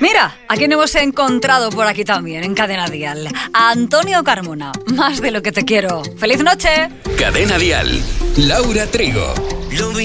Mira, a quién hemos encontrado por aquí también, en Cadena Dial. A Antonio Carmona, más de lo que te quiero. ¡Feliz noche! Cadena Dial, Laura Trigo.